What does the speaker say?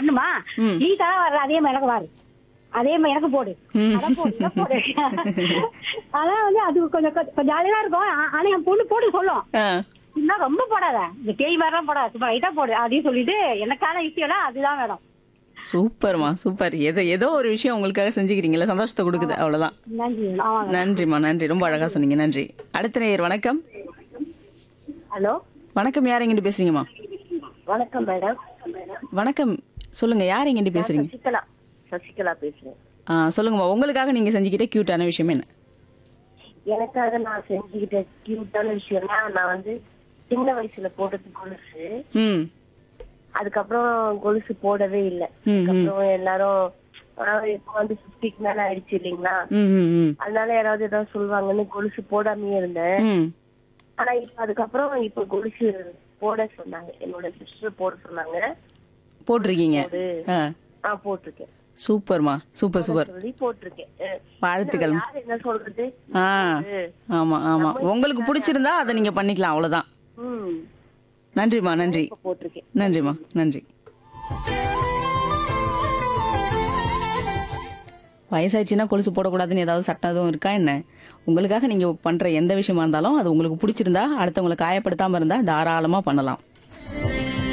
பண்ணுமா, ம். நீ தர வர்ற அதே மாதிரி எனக்கு வாரு, அதே மாதிரி எனக்கு போடு, அதை போடு, இதை போடு. அதான் வந்து அது கொஞ்சம் ஜாலியா இருக்கும். ஆனா என் பொண்ணு போட்டு சொல்லும், ஆ. இன்னும் ரொம்ப போடாத, இந்த பேய் மாதிரிலாம் போடாத, சும்மா லைட்டா போடு அப்படின்னு சொல்லிட்டு எனக்கான விஷயம்னா அதுதான் வேணும். சூப்பர்மா, சூப்பர். ஏதோ ஒரு விஷயம் உங்களுக்காக செஞ்சுக்கிறீங்கல்ல, சந்தோஷத்தை கொடுக்குது, அவ்வளவுதான். நன்றி. ஆமாங்க. நன்றிம்மா, நன்றி. ரொம்ப அழகா சொன்னீங்க. நன்றி. அடுத்த நேயர் வணக்கம். ஹலோ, வணக்கம். யார் எங்கிட்டு பேசுறீங்கம்மா? வணக்கம் மேடம். வணக்கம். சொல்லுங்க, யார் எங்கிட்டு பேசுறீங்க? சசிகலா பேசுறேன். சொல்லுங்கம்மா, உங்களுக்காக நீங்க செஞ்சுக்கிட்ட கியூட்டான விஷயம் என்ன? எனக்காக நான் செஞ்சுக்கிட்ட கியூட்டான விஷயம்னா, நான் வந்து சின்ன வயசுல போட்டது கொலுசு. ம். அதுக்கப்புறம் கொலுசு போடவே இல்லை. ம், ம். அதுக்கப்புறம் எல்லாரும் இப்ப வந்து 50க்கு மேல ஆயிடுச்சு இல்லைங்களா, ம், ம், ம். அதனால யாராவது ஏதாவது சொல்லுவாங்கன்னு கொலுசு போடாமயே இருந்தேன். ம். ஆனா இப்ப அதுக்கப்புறம் இப்ப கொலுசு போட சொன்னாங்க, என்னோட சிஸ்டர் போட சொன்னாங்க. போட்டிருக்கீங்க. போட்டிருக்கேன். சூப்பர்மா, சூப்பர் சூப்பர். சொல்லி போட்டிருக்கேன். வாழ்த்துக்கள். யார் என்ன சொல்றது. ஆ, ஆமா ஆமா, உங்களுக்கு பிடிச்சிருந்தா அதை நீங்க பண்ணிக்கலாம், அவ்வளவுதான். ம், நன்றிம்மா, நன்றி. இப்ப போட்டிருக்கேன். நன்றிம்மா, நன்றி. வயசாயிடுச்சுன்னா கொலுசு போடக்கூடாதுன்னு ஏதாவது சட்டம் எதுவும் இருக்கா என்ன? உங்களுக்காக நீங்க பண்ற எந்த விஷயமா இருந்தாலும் அது உங்களுக்கு பிடிச்சிருந்தா, அடுத்தவங்களை காயப்படுத்தாம இருந்தா தாராளமா பண்ணலாம்.